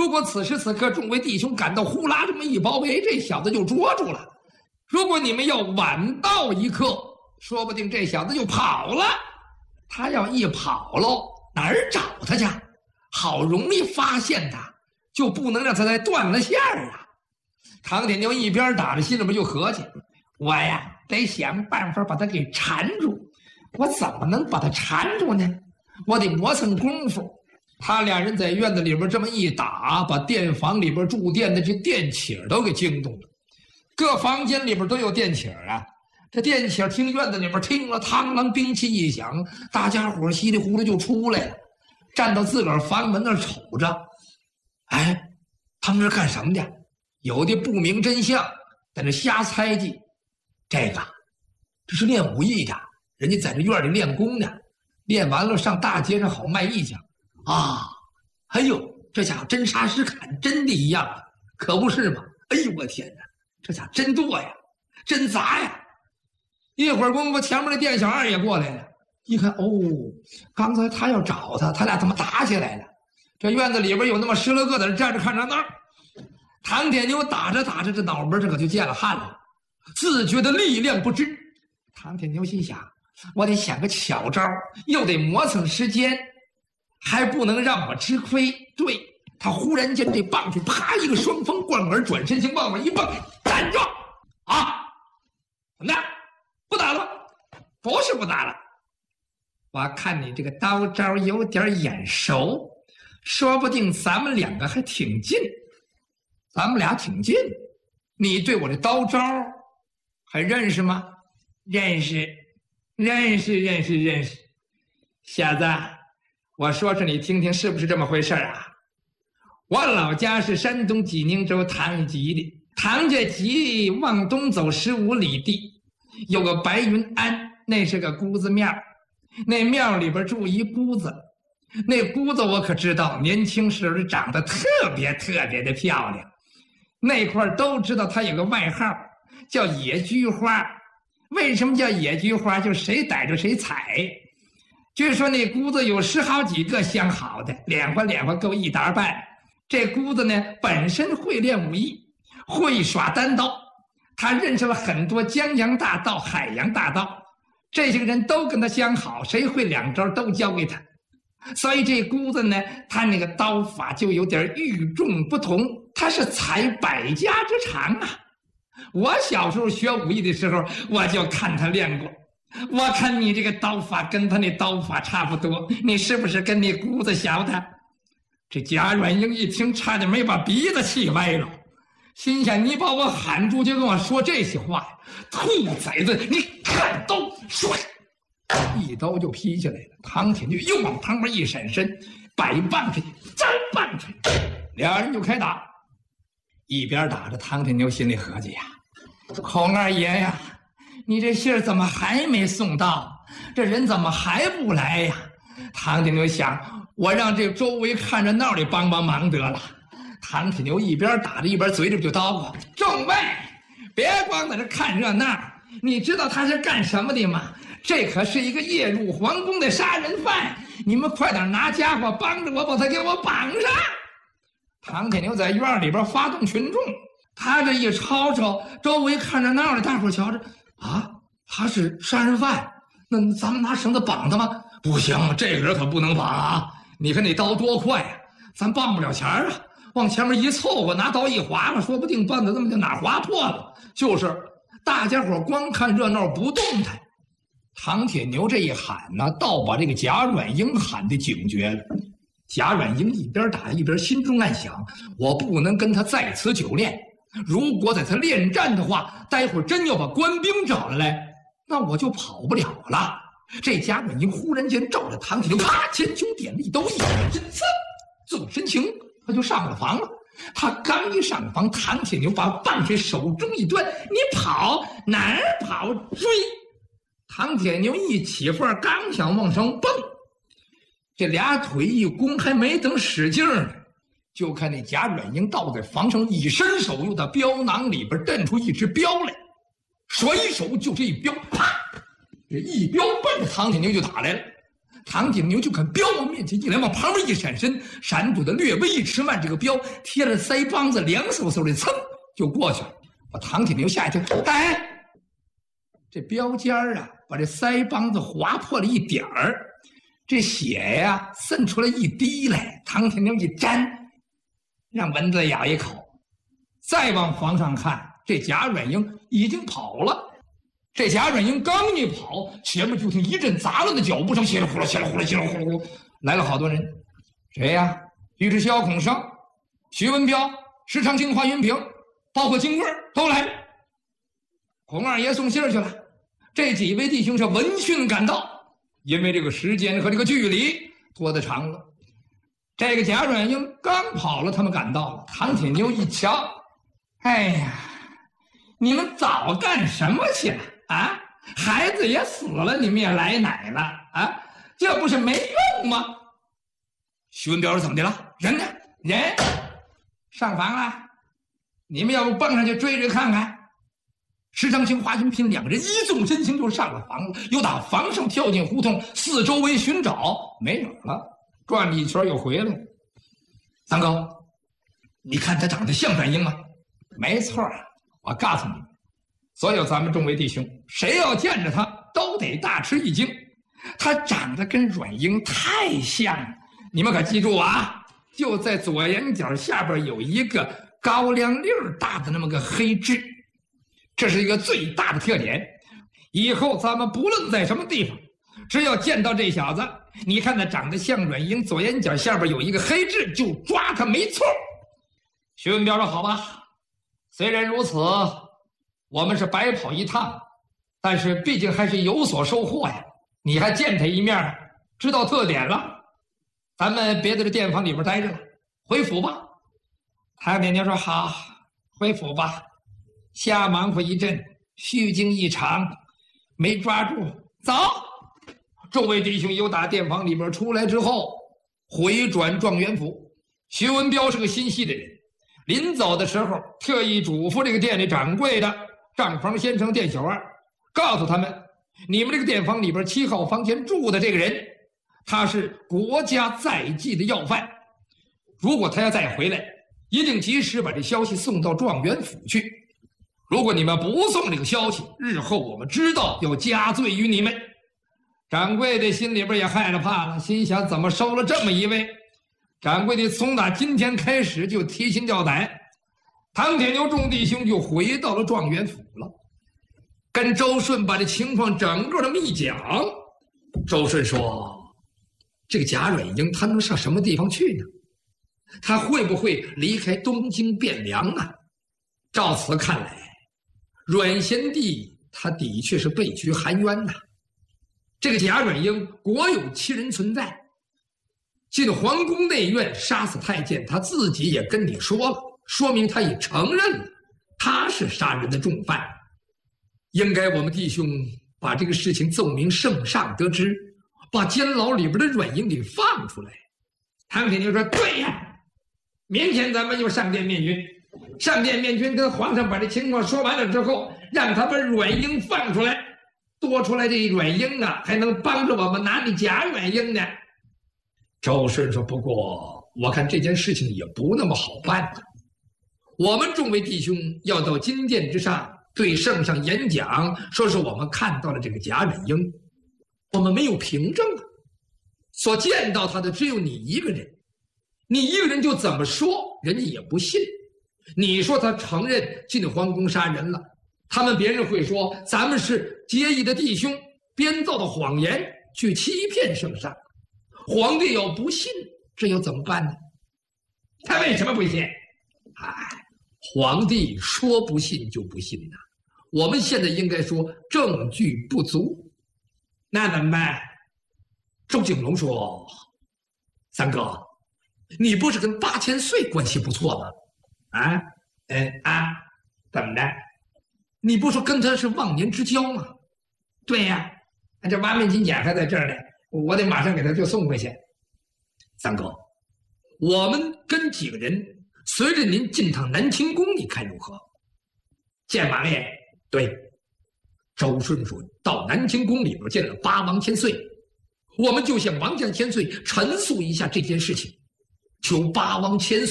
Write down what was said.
如果此时此刻众位弟兄赶到，呼啦这么一包围，这小子就捉住了。如果你们要晚到一刻，说不定这小子就跑了。他要一跑喽，哪儿找他去？好容易发现他，就不能让他再断了线儿啊！唐铁牛一边打着，心里边就合计：我呀，得想办法把他给缠住。我怎么能把他缠住呢？我得磨蹭功夫。他俩人在院子里边这么一打，把店房里边住店的这电起都给惊动了。各房间里边都有电起啊，这电起听院子里边听了，嘡啷兵器一响，大家伙稀里糊涂就出来了，站到自个儿房门那儿瞅着。哎，他们这干什么的？有的不明真相，在那瞎猜忌。这是练武艺的，人家在这院里练功呢，练完了上大街上好卖艺去啊！哎呦，这家伙真杀实砍，真的一样啊，可不是吗？哎呦我天哪，这家伙真多呀，真杂呀！一会儿功夫，前面的店小二也过来了，一看哦，刚才他要找他俩怎么打起来了？这院子里边有那么10来个在这站着看热闹。唐铁牛打着打着，这脑门这可就见了汗了，自觉的力量不支。唐铁牛心想，我得想个巧招，又得磨蹭时间，还不能让我吃亏。对，他忽然间这棒槌啪一个双风贯耳，转身向往外一蹦，站住！啊，怎么的？不打了？不是不打了，我看你这个刀招有点眼熟，说不定咱们两个还挺近。咱们俩挺近，你对我这刀招还认识吗？认识。小子，我说你听听，是不是这么回事啊？我老家是山东济宁州唐集的，唐家集往东走15里地，有个白云庵，那是个姑子庙，那庙里边住一姑子，那姑子我可知道，年轻时候长得特别的漂亮。那块都知道她有个外号叫野菊花。为什么叫野菊花？就谁逮着谁采。据说那姑子有10好几个相好的，脸花够一打半。这姑子呢，本身会练武艺，会耍单刀，她认识了很多江洋大盗、海洋大盗，这些人都跟她相好，谁会2招都交给她。所以这姑子呢，她那个刀法就有点与众不同，她是采百家之长啊。我小时候学武艺的时候，我就看她练过。我看你这个刀法跟她那刀法差不多，你是不是跟那姑子学的？这贾软英一听，差点没把鼻子气歪了，心想：你把我喊出去跟我说这些话，兔崽子！你看刀摔！一刀就劈下来了。唐铁牛又往旁边一闪身，摆棒槌，招棒槌，俩人就开打。一边打着，唐铁牛心里合计呀：孔二爷呀，你这信儿怎么还没送到？这人怎么还不来呀？唐铁牛想，我让这周围看热闹的帮忙得了。唐铁牛一边打着一边嘴里就叨咕：众位，别光在这看热闹，你知道他是干什么的吗？这可是一个夜入皇宫的杀人犯，你们快点拿家伙帮着我把他给我绑上。唐铁牛在院里边发动群众，他这一吵吵，周围看热闹的大伙瞧着啊，他是杀人犯，那咱们拿绳子绑他吗？不行，这个人可不能绑啊！你看那刀多快啊，咱绑不了钱啊！往前面一凑合，拿刀一划了，说不定绊子这么就哪划破了。就是大家伙光看热闹不动弹。唐铁牛这一喊呢，倒把这个贾软英喊的警觉了。贾软英一边打一边心中暗想：我不能跟他在此久练，如果在他恋战的话，待会儿真要把官兵找来，那我就跑不了了。这贾软英忽然间照着唐铁牛，啪，前胸点了一刀，一转身，自动身形，他就上了房了。他刚一上房，唐铁牛把棒槌手中一端：你跑哪儿跑？追！唐铁牛一起范，刚想往上蹦，这俩腿一弓，还没等使劲呢，就看那贾软英倒在房上，一伸手又到镖囊里边蹬出一只镖来，甩手就这一镖，啪！这一镖奔着唐铁牛就打来了。 唐景牛就看镖往面前一来，往旁边一闪身，闪躲的略微一迟慢，这个镖贴着腮帮子，凉飕飕的，噌就过去了，把唐景牛吓一跳。哎，这镖尖儿啊，把这腮帮子划破了一点儿，这血呀渗出来一滴来。唐景牛一沾，让蚊子咬一口，再往床上看，这贾软英已经跑了。这贾软英刚一跑，前面就听一阵杂乱的脚步声，稀里呼噜，稀里呼噜，稀里呼噜，来了好多人。谁呀？尉迟萧、孔生、徐文彪、石长清、华云平，包括金贵都来了。孔二爷送信去了。这几位弟兄是闻讯赶到，因为这个时间和这个距离拖得长了。这个贾软英刚跑了，他们赶到了。唐铁妞一瞧，哎呀，你们早干什么去了啊？孩子也死了，你们也来奶了啊？这不是没用吗？徐文彪说：“怎么的了？人呢？人上房了？你们要不蹦上去追着看看？”石长清、华云平两个人一纵身形就上了房了，又打房上跳进胡同，四周围寻找，没影了，转了一圈又回来了。三哥，你看他长得像阮英吗？没错，我告诉你，所有咱们众位弟兄，谁要见着他，都得大吃一惊。他长得跟阮英太像了，你们可记住啊！就在左眼角下边有一个高粱粒儿大的那么个黑痣。这是一个最大的特点，以后咱们不论在什么地方，只要见到这小子，你看他长得像阮英，左眼角下边有一个黑痣，就抓他没错。徐文彪说：“好吧，虽然如此，我们是白跑一趟，但是毕竟还是有所收获呀。你还见他一面，知道特点了，咱们别在这店房里边待着了，回府吧。”唐铁妞说：“好，回府吧。瞎忙活一阵，虚惊一场，没抓住。走！”众位弟兄又打店房里边出来之后，回转状元府。徐文彪是个心细的人，临走的时候特意嘱咐这个店里掌柜的账房先生、店小二，告诉他们：你们这个店房里边7号房间住的这个人，他是国家在记的要犯，如果他要再回来，一定及时把这消息送到状元府去。如果你们不送这个消息，日后我们知道要加罪于你们。掌柜的心里边也害了怕了，心想怎么收了这么一位？掌柜的从打今天开始就提心吊胆。唐铁牛众弟兄就回到了状元府了，跟周顺把这情况整个的一讲。周顺说：“这个贾软英他能上什么地方去呢？他会不会离开东京汴梁啊？照此看来，阮贤弟他的确是被拘含冤呐。这个贾软英果有其人存在，进皇宫内院杀死太监，他自己也跟你说了，说明他也承认了他是杀人的重犯。应该我们弟兄把这个事情奏明圣上得知，把监牢里边的阮英给放出来。”唐铁牛说：“对呀，明天咱们就上殿面君。上殿面君跟皇上把这情况说完了之后，让他把阮英放出来，多出来这阮英啊，还能帮着我们拿你贾阮英呢。”周顺说：“不过我看这件事情也不那么好办呢。我们众位弟兄要到金殿之上对圣上演讲，说是我们看到了这个贾阮英，我们没有凭证啊，所见到他的只有你一个人，你一个人就怎么说人家也不信。你说他承认进皇宫杀人了，他们别人会说咱们是结义的弟兄编造的谎言去欺骗圣上。皇帝要不信，这又怎么办呢？他为什么不信？皇帝说不信就不信呐。我们现在应该说证据不足，那怎么办？周景龙说：“三哥，你不是跟8000岁关系不错吗？怎么的？你不说跟他是忘年之交吗？”“对呀，这挖面巾甲还在这儿呢，我得马上给他就送回去。”“三哥，我们跟几个人随着您进趟南清宫，你看如何？”“见王爷。”“对。”周顺说：“到南清宫里边见了8王千岁， 我们就向王家千岁陈述一下这件事情，求八王千岁